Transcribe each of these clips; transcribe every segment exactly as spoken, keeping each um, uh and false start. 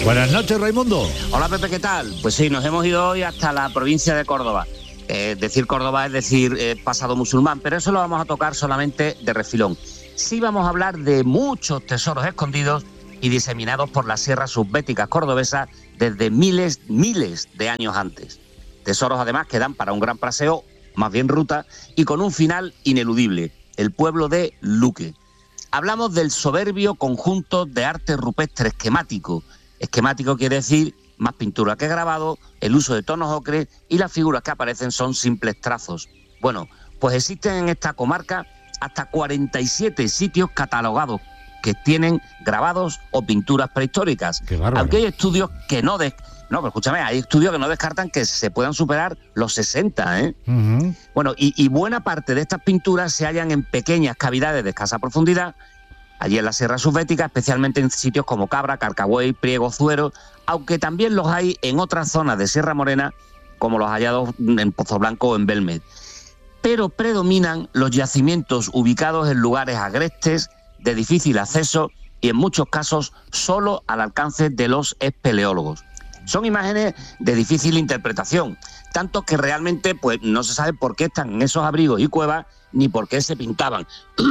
Buenas noches, Raimundo. Hola, Pepe, ¿qué tal? Pues sí, nos hemos ido hoy hasta la provincia de Córdoba. Eh, decir Córdoba es decir eh, pasado musulmán, pero eso lo vamos a tocar solamente de refilón. Sí vamos a hablar de muchos tesoros escondidos y diseminados por las sierras subbéticas cordobesas desde miles, miles de años antes. Tesoros además que dan para un gran paseo, más bien ruta, y con un final ineludible, el pueblo de Luque. Hablamos del soberbio conjunto de arte rupestre esquemático. Esquemático quiere decir más pintura que grabado, el uso de tonos ocre y las figuras que aparecen son simples trazos. Bueno, pues existen en esta comarca hasta cuarenta y siete sitios catalogados que tienen grabados o pinturas prehistóricas. Qué bárbaro. Aunque hay estudios que no... De... No, pero escúchame, hay estudios que no descartan que se puedan superar los sesenta, ¿eh? Uh-huh. Bueno, y, y buena parte de estas pinturas se hallan en pequeñas cavidades de escasa profundidad, allí en la Sierra Subbética, especialmente en sitios como Cabra, Carcagüey, Priego, Zuero, aunque también los hay en otras zonas de Sierra Morena, como los hallados en Pozo Blanco o en Belmed. Pero predominan los yacimientos ubicados en lugares agrestes, de difícil acceso y en muchos casos solo al alcance de los espeleólogos. Son imágenes de difícil interpretación, tanto que realmente pues, no se sabe por qué están en esos abrigos y cuevas ni por qué se pintaban.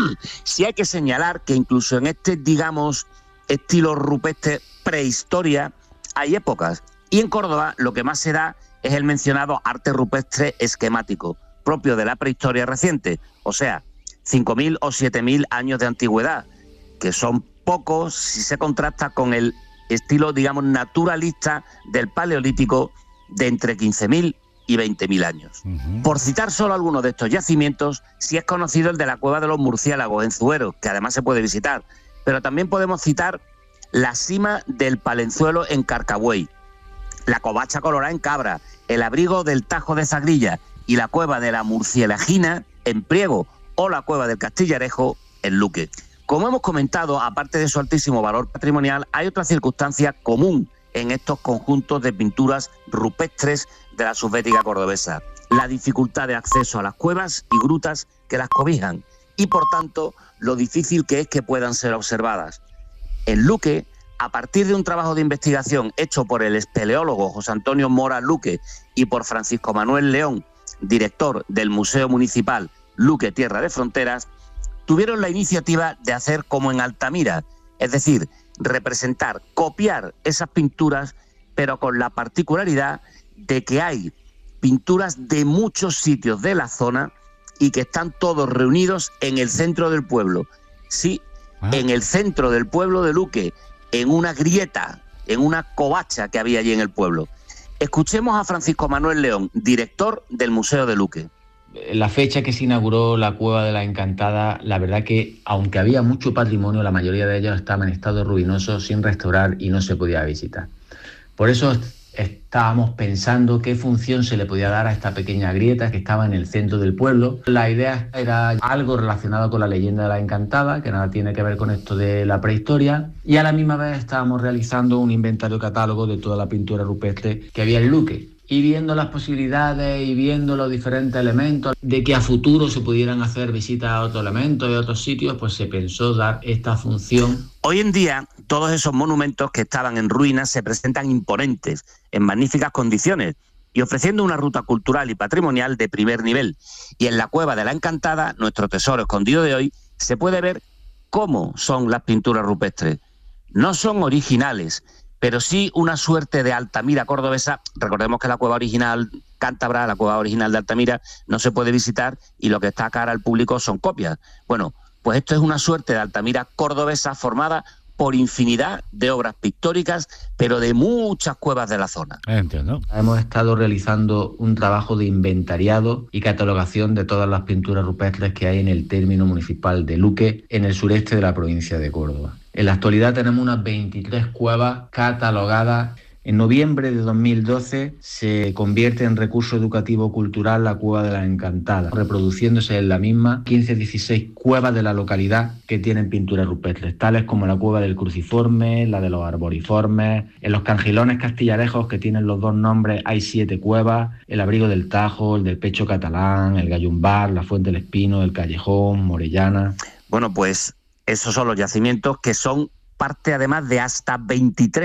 Sí hay que señalar que incluso en este, digamos, estilo rupestre prehistoria, hay épocas. Y en Córdoba lo que más se da es el mencionado arte rupestre esquemático, propio de la prehistoria reciente, o sea, cinco mil o siete mil años de antigüedad, que son pocos si se contrasta con el estilo, digamos, naturalista del Paleolítico de entre quince mil y veinte mil años. Uh-huh. Por citar solo algunos de estos yacimientos, sí es conocido el de la Cueva de los Murciélagos en Zuero, que además se puede visitar, pero también podemos citar la cima del Palenzuelo en Carcagüey, la Covacha Colorada en Cabra, el abrigo del Tajo de Zagrilla y la Cueva de la Murcielagina en Priego o la Cueva del Castillarejo en Luque. Como hemos comentado, aparte de su altísimo valor patrimonial, hay otra circunstancia común en estos conjuntos de pinturas rupestres de la subbética cordobesa: la dificultad de acceso a las cuevas y grutas que las cobijan y, por tanto, lo difícil que es que puedan ser observadas. En Luque, a partir de un trabajo de investigación hecho por el espeleólogo José Antonio Mora Luque y por Francisco Manuel León, director del Museo Municipal Luque Tierra de Fronteras, tuvieron la iniciativa de hacer como en Altamira, es decir, representar, copiar esas pinturas, pero con la particularidad de que hay pinturas de muchos sitios de la zona y que están todos reunidos en el centro del pueblo. Sí, ah. en el centro del pueblo de Luque, en una grieta, en una covacha que había allí en el pueblo. Escuchemos a Francisco Manuel León, director del Museo de Luque. La fecha que se inauguró la Cueva de la Encantada, la verdad que, aunque había mucho patrimonio, la mayoría de ellos estaba en estado ruinoso, sin restaurar y no se podía visitar. Por eso estábamos pensando qué función se le podía dar a esta pequeña grieta que estaba en el centro del pueblo. La idea era algo relacionado con la leyenda de la Encantada, que nada tiene que ver con esto de la prehistoria, y a la misma vez estábamos realizando un inventario catálogo de toda la pintura rupestre que había en Luque. Y viendo las posibilidades y viendo los diferentes elementos de que a futuro se pudieran hacer visitas a otros elementos y a otros sitios, pues se pensó dar esta función. Hoy en día, todos esos monumentos que estaban en ruinas se presentan imponentes, en magníficas condiciones y ofreciendo una ruta cultural y patrimonial de primer nivel. Y en la Cueva de la Encantada, nuestro tesoro escondido de hoy, se puede ver cómo son las pinturas rupestres. No son originales, pero sí una suerte de Altamira cordobesa. Recordemos que la cueva original cántabra, la cueva original de Altamira, no se puede visitar y lo que está a cara al público son copias. Bueno, pues esto es una suerte de Altamira cordobesa formada por infinidad de obras pictóricas, pero de muchas cuevas de la zona. Entiendo. Hemos estado realizando un trabajo de inventariado y catalogación de todas las pinturas rupestres que hay en el término municipal de Luque, en el sureste de la provincia de Córdoba. En la actualidad tenemos unas veintitrés cuevas catalogadas. En noviembre de dos mil doce se convierte en recurso educativo cultural la Cueva de la Encantada, reproduciéndose en la misma quince a dieciséis cuevas de la localidad que tienen pinturas rupestres, tales como la Cueva del Cruciforme, la de los Arboriformes. En los Cangilones Castillarejos, que tienen los dos nombres, hay siete cuevas: el Abrigo del Tajo, el del Pecho Catalán, el Gallumbar, la Fuente del Espino, el Callejón, Morellana. Bueno, pues esos son los yacimientos que son parte además de hasta veintitrés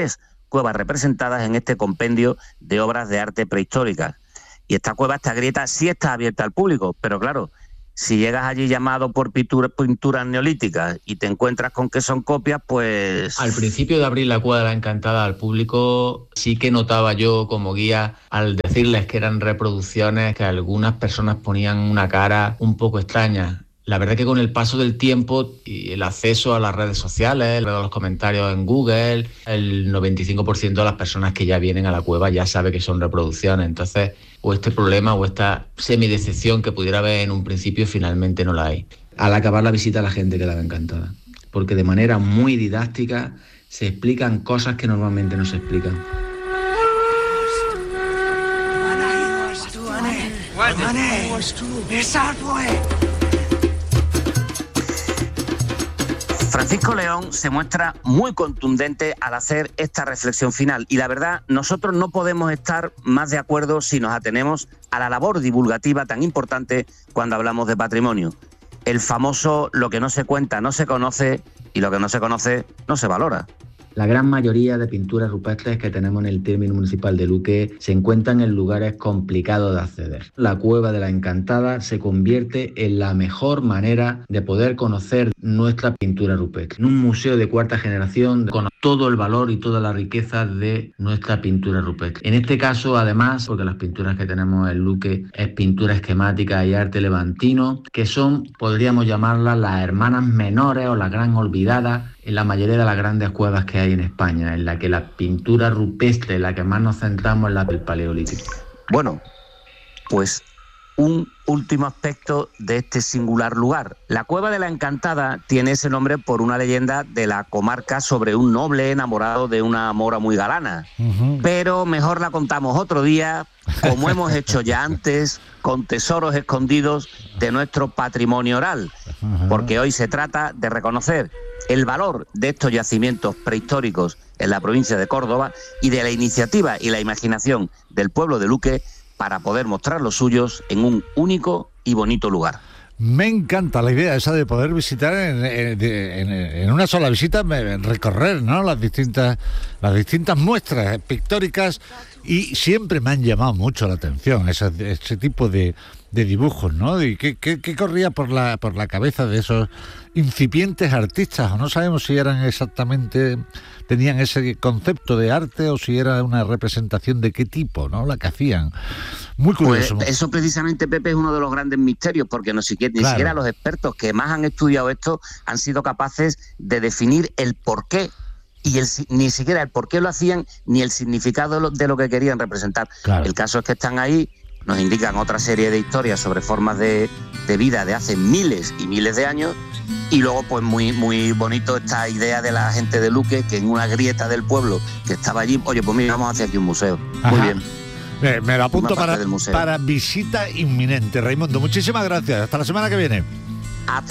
cuevas representadas en este compendio de obras de arte prehistóricas. Y esta cueva, esta grieta, sí está abierta al público, pero claro, si llegas allí llamado por pintura, pinturas neolíticas y te encuentras con que son copias, pues... Al principio de abrir la Cueva de la Encantada al público, sí que notaba yo como guía, al decirles que eran reproducciones, que algunas personas ponían una cara un poco extraña. La verdad es que con el paso del tiempo y el acceso a las redes sociales, los comentarios en Google, el noventa y cinco por ciento de las personas que ya vienen a la cueva ya sabe que son reproducciones. Entonces, o este problema o esta semidecepción que pudiera haber en un principio, finalmente no la hay. Al acabar la visita la gente quedaba encantada, porque de manera muy didáctica se explican cosas que normalmente no se explican. Francisco León se muestra muy contundente al hacer esta reflexión final y la verdad, nosotros no podemos estar más de acuerdo si nos atenemos a la labor divulgativa tan importante cuando hablamos de patrimonio. El famoso lo que no se cuenta no se conoce y lo que no se conoce no se valora. La gran mayoría de pinturas rupestres que tenemos en el término municipal de Luque se encuentran en lugares complicados de acceder. La Cueva de la Encantada se convierte en la mejor manera de poder conocer nuestra pintura rupestre. En un museo de cuarta generación con todo el valor y toda la riqueza de nuestra pintura rupestre. En este caso, además, porque las pinturas que tenemos en Luque es pintura esquemática y arte levantino, que son, podríamos llamarlas, las hermanas menores o las gran olvidadas en la mayoría de las grandes cuevas que hay en España, en la que la pintura rupestre, en la que más nos centramos, es la del Paleolítico. Bueno, pues un último aspecto de este singular lugar. La Cueva de la Encantada tiene ese nombre por una leyenda de la comarca sobre un noble enamorado de una mora muy galana. Uh-huh. Pero mejor la contamos otro día, como hemos hecho ya antes, con tesoros escondidos de nuestro patrimonio oral. Uh-huh. Porque hoy se trata de reconocer el valor de estos yacimientos prehistóricos en la provincia de Córdoba y de la iniciativa y la imaginación del pueblo de Luque para poder mostrar los suyos en un único y bonito lugar. Me encanta la idea esa de poder visitar en, en, en, en una sola visita, recorrer, ¿no?, las distintas las distintas muestras pictóricas, y siempre me han llamado mucho la atención ese, ese tipo de, de dibujos, ¿no? Y qué, qué, qué corría por la por la cabeza de esos incipientes artistas, o no sabemos si eran exactamente, tenían ese concepto de arte o si era una representación de qué tipo, ¿no?, la que hacían. Muy curioso. Pues eso precisamente, Pepe, es uno de los grandes misterios, porque no siquiera, claro. ni siquiera los expertos que más han estudiado esto han sido capaces de definir el porqué, y el, ni siquiera el por qué lo hacían, ni el significado de lo, de lo que querían representar. Claro. El caso es que están ahí, nos indican otra serie de historias sobre formas de, de vida de hace miles y miles de años, y luego pues muy muy bonito esta idea de la gente de Luque, que en una grieta del pueblo que estaba allí, oye, pues mira, vamos a hacer aquí un museo. Ajá. Muy bien. Me, me lo apunto para, para visita inminente. Raimundo, muchísimas gracias. Hasta la semana que viene.